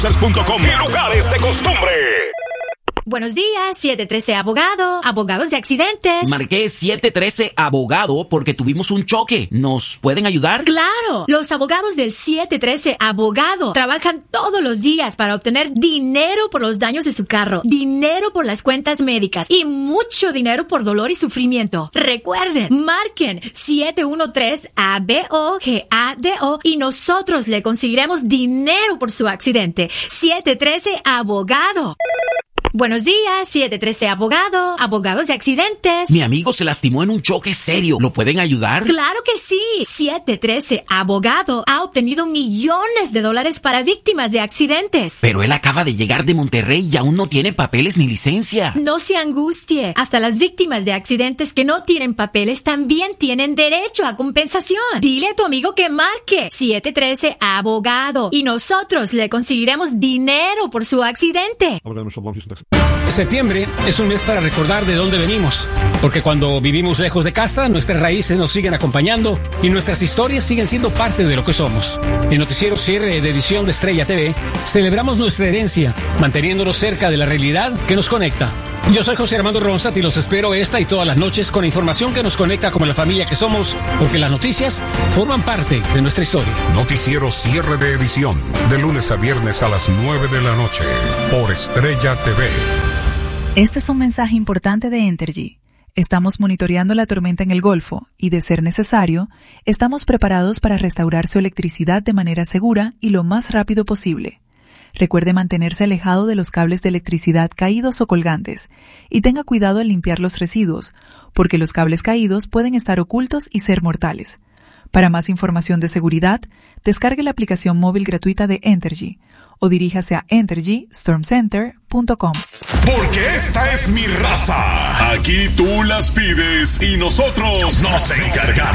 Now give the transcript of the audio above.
.com y lugares de costumbre. Buenos días, 713 Abogado, abogados de accidentes. Marqué 713 Abogado porque tuvimos un choque. ¿Nos pueden ayudar? ¡Claro! Los abogados del 713 Abogado trabajan todos los días para obtener dinero por los daños de su carro, dinero por las cuentas médicas y mucho dinero por dolor y sufrimiento. Recuerden, marquen 713-ABOGADO y nosotros le conseguiremos dinero por su accidente. 713 Abogado. Buenos días, 713 Abogado, abogados de accidentes. Mi amigo se lastimó en un choque serio. ¿Lo pueden ayudar? ¡Claro que sí! 713 Abogado ha obtenido millones de dólares para víctimas de accidentes. Pero él acaba de llegar de Monterrey y aún no tiene papeles ni licencia. No se angustie. Hasta las víctimas de accidentes que no tienen papeles también tienen derecho a compensación. Dile a tu amigo que marque 713 Abogado y nosotros le conseguiremos dinero por su accidente. Septiembre es un mes para recordar de dónde venimos, porque cuando vivimos lejos de casa, nuestras raíces nos siguen acompañando y nuestras historias siguen siendo parte de lo que somos. En Noticiero Cierre de edición de Estrella TV, celebramos nuestra herencia, manteniéndonos cerca de la realidad que nos conecta. Yo soy José Armando Ronzat y los espero esta y todas las noches con información que nos conecta como la familia que somos, porque las noticias forman parte de nuestra historia. Noticiero Cierre de edición, de lunes a viernes a las 9 de la noche, por Estrella TV. Este es un mensaje importante de Entergy. Estamos monitoreando la tormenta en el Golfo y, de ser necesario, estamos preparados para restaurar su electricidad de manera segura y lo más rápido posible. Recuerde mantenerse alejado de los cables de electricidad caídos o colgantes y tenga cuidado al limpiar los residuos, porque los cables caídos pueden estar ocultos y ser mortales. Para más información de seguridad, descargue la aplicación móvil gratuita de Entergy o diríjase a EntergyStormCenter.com. Porque esta es mi raza. Aquí tú las pides y nosotros nos encargamos.